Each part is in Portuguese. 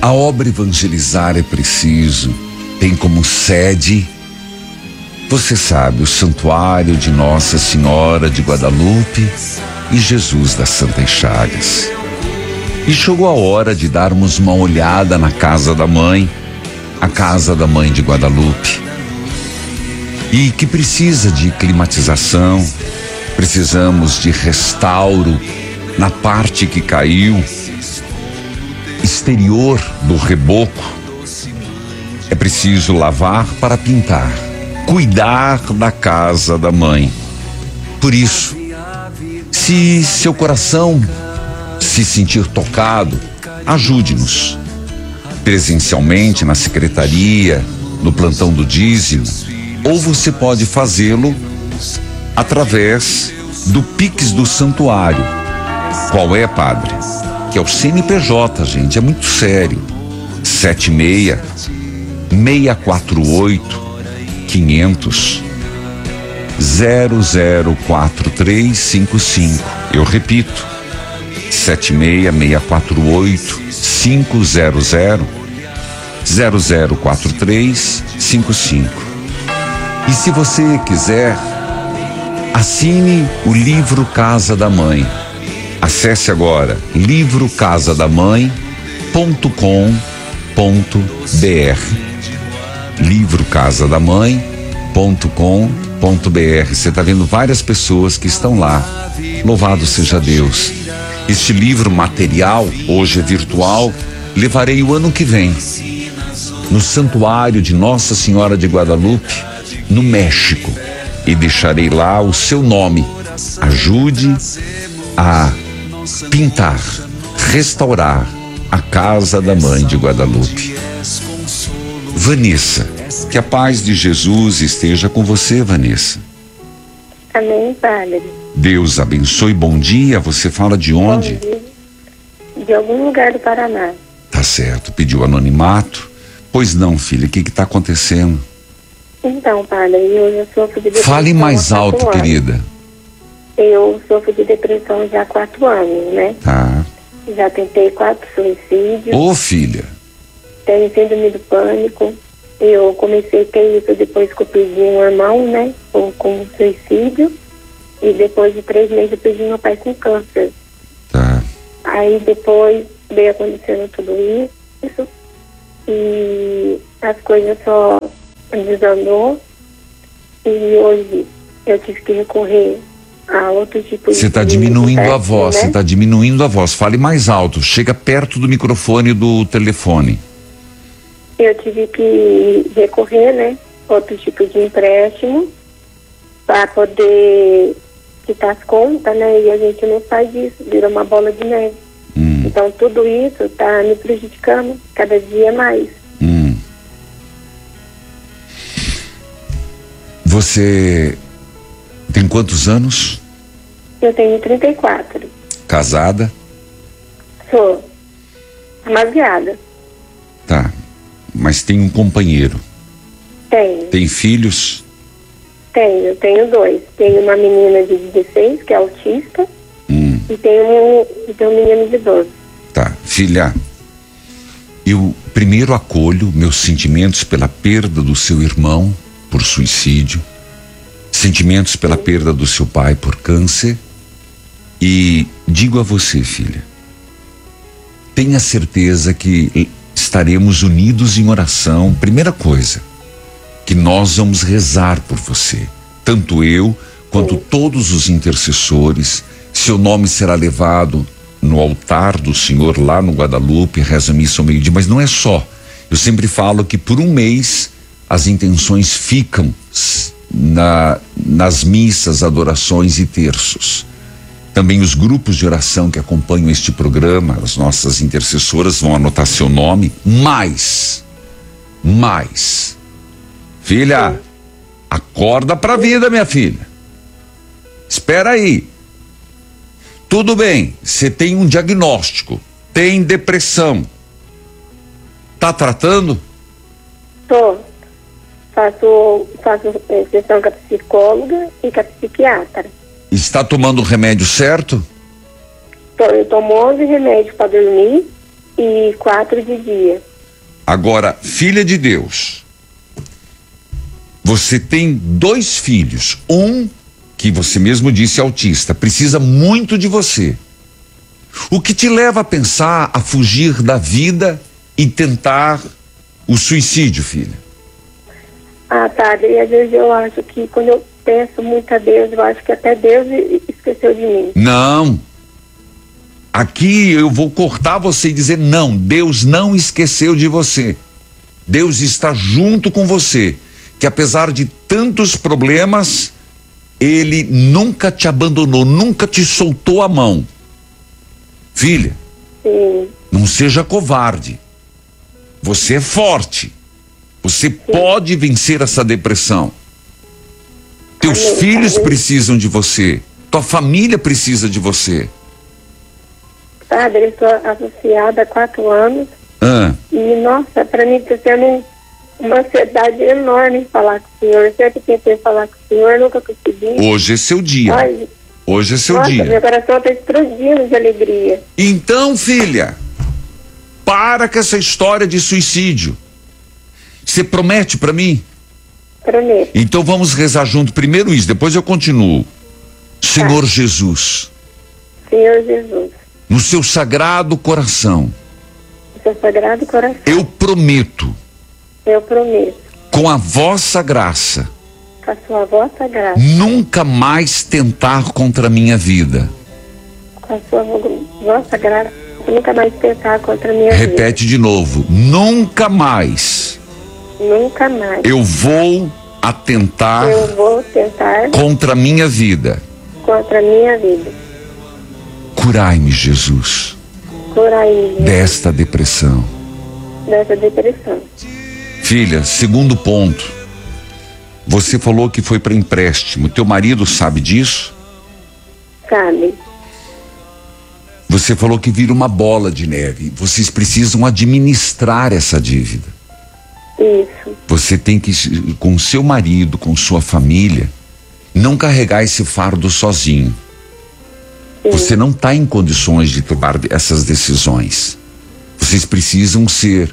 A obra Evangelizar é Preciso tem como sede, você sabe, o Santuário de Nossa Senhora de Guadalupe e Jesus das Santas Chagas. E chegou a hora de darmos uma olhada na casa da mãe, a casa da mãe de Guadalupe, e que precisa de climatização, precisamos de restauro na parte que caiu, exterior do reboco. É preciso lavar para pintar, cuidar da casa da mãe. Por isso, se seu coração se sentir tocado, ajude-nos presencialmente na secretaria, no plantão do dízimo, ou você pode fazê-lo através do Pix do Santuário. Qual é, padre? Que é o CNPJ, gente, é muito sério. 76-648-500 004355. Eu repito, 76-648-500 004355. E se você quiser, assine o livro Casa da Mãe. Acesse agora livrocasadamãe.com.br. livrocasadamãe.com.br. Você está vendo várias pessoas que estão lá. Louvado seja Deus. Este livro material, hoje é virtual, levarei o ano que vem no Santuário de Nossa Senhora de Guadalupe, no México, e deixarei lá o seu nome. Ajude a pintar, restaurar a casa da mãe de Guadalupe. Vanessa, que a paz de Jesus esteja com você, Vanessa. Amém, padre. Deus abençoe, bom dia. Você fala de onde? Bom dia. De algum lugar do Paraná. Tá certo, pediu anonimato? Pois não, filha, o que está acontecendo? Então, padre, eu sofro de depressão. Fale mais há 4 alto, anos. querida. Eu sofro de depressão já há 4 anos, né? Tá. Já tentei 4 suicídios. Ô, filha. Tenho síndrome do pânico. Eu comecei a ter isso depois que eu perdi um irmão, né? Com suicídio. E depois de 3 meses eu perdi meu pai com câncer. Tá. Aí depois veio acontecendo tudo isso. E as coisas só desandou. E hoje eu tive que recorrer a outro tipo de... Você está diminuindo a voz, né? você está diminuindo a voz. Fale mais alto, chega perto do microfone do telefone. Eu tive que recorrer, né? Outro tipo de empréstimo para poder quitar as contas, né? E a gente não faz isso, vira uma bola de neve. Então tudo isso está me prejudicando cada dia mais. Você tem quantos anos? Eu tenho 34. Casada? Sou amaziada. Tá. Mas tem um companheiro? Tenho. Tem filhos? Tenho 2. Tenho uma menina de 16, que é autista, e tenho um menino de 12. Tá. Filha, eu primeiro acolho meus sentimentos pela perda do seu irmão por suicídio, sentimentos pela perda do seu pai por câncer, e digo a você, filha, tenha certeza que estaremos unidos em oração. Primeira coisa, que nós vamos rezar por você, tanto eu quanto todos os intercessores. Seu nome será levado no altar do Senhor lá no Guadalupe, reza a missa ao meio-dia, mas não é só. Eu sempre falo que por um mês as intenções ficam nas missas, adorações e terços. Também os grupos de oração que acompanham este programa, as nossas intercessoras vão anotar seu nome. Mais, filha, acorda pra vida, minha filha. Espera aí. Tudo bem, você tem um diagnóstico, tem depressão. Tá tratando? Tô. Faço sessão com a psicóloga e com a psiquiatra. Está tomando o remédio certo? Eu tomo 11 remédios para dormir e 4 de dia. Agora, filha de Deus, você tem 2 filhos. Um, que você mesmo disse é autista, precisa muito de você. O que te leva a pensar, a fugir da vida e tentar o suicídio, filha? Padre, às vezes eu acho que quando eu penso muito a Deus, eu acho que até Deus esqueceu de mim. Não. Aqui eu vou cortar você e dizer não, Deus não esqueceu de você. Deus está junto com você, que apesar de tantos problemas, Ele nunca te abandonou, nunca te soltou a mão. Filha, Sim. não seja covarde. Você é forte. Você pode vencer essa depressão. Teus Amém, filhos amém. precisam de você. Tua família precisa de você. Padre, eu estou associada há 4 anos e, nossa, para mim está sendo uma ansiedade enorme falar com o senhor. Sempre tentei falar com o senhor, nunca consegui. Hoje é seu dia. Ai, Hoje é seu nossa, dia. meu coração está explodindo de alegria. Então, filha, para com essa história de suicídio. Você promete para mim? Prometo. Então vamos rezar junto. Primeiro isso, depois eu continuo. Senhor Jesus, Senhor Jesus, no seu sagrado coração, no seu sagrado coração, eu prometo, com a vossa graça, com a sua vossa graça, nunca mais tentar contra a minha vida. com a sua vossa graça, nunca mais tentar contra a minha Repete de novo. Nunca mais vida. Nunca mais. eu vou atentar Eu vou tentar contra a minha vida. contra a minha vida. Curai-me, Jesus, Curai-me desta depressão. dessa depressão. Filha, segundo ponto. Você falou que foi para empréstimo. Teu marido sabe disso? Sabe? Você falou que vira uma bola de neve. Vocês precisam administrar essa dívida. Isso. Você tem que, com seu marido, com sua família, não carregar esse fardo sozinho. Sim. Você não está em condições de tomar essas decisões. Vocês precisam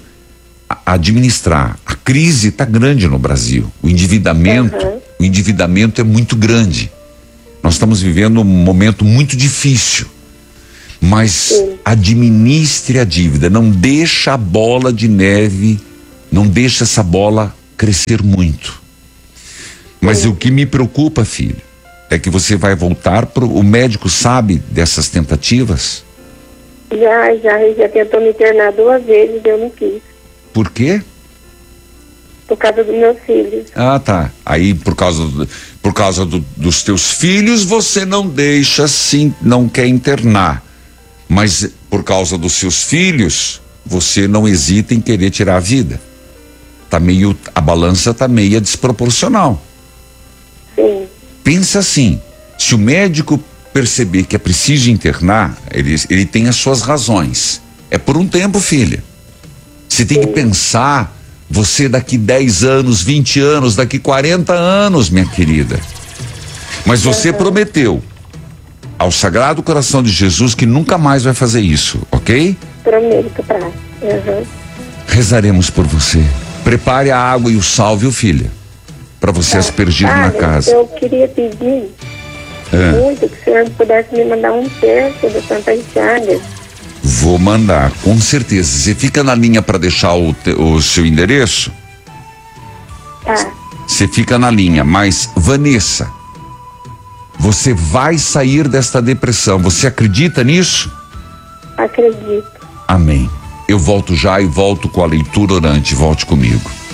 administrar. A crise está grande no Brasil. O endividamento é muito grande. Nós estamos vivendo um momento muito difícil. Mas administre a dívida. Não deixa a bola de neve, não deixa essa bola crescer muito. Mas o que me preocupa, filho, é que você vai voltar o médico sabe dessas tentativas? Já tentou me internar 2 vezes, eu não quis. Por quê? Por causa dos meus filhos. Ah, tá. Aí por causa dos teus filhos você não deixa assim, não quer internar. Mas por causa dos seus filhos, você não hesita em querer tirar a vida. A balança tá meio desproporcional. Sim. Pensa assim, se o médico perceber que é preciso internar, ele tem as suas razões. É por um tempo, filha. Você tem que pensar, você daqui 10 anos, 20 anos, daqui 40 anos, minha querida. Mas você prometeu ao Sagrado Coração de Jesus que nunca mais vai fazer isso, ok? Prometo, pra. Rezaremos por você. Prepare a água e o sal, viu, filha? Para você aspergir na casa. Eu queria pedir muito que o senhor pudesse me mandar um terço do Santas Chagas. Vou mandar, com certeza. Você fica na linha para deixar o seu endereço? Tá. Você fica na linha, mas Vanessa, você vai sair desta depressão. Você acredita nisso? Acredito. Amém. Eu volto já e volto com a leitura orante. Volte comigo.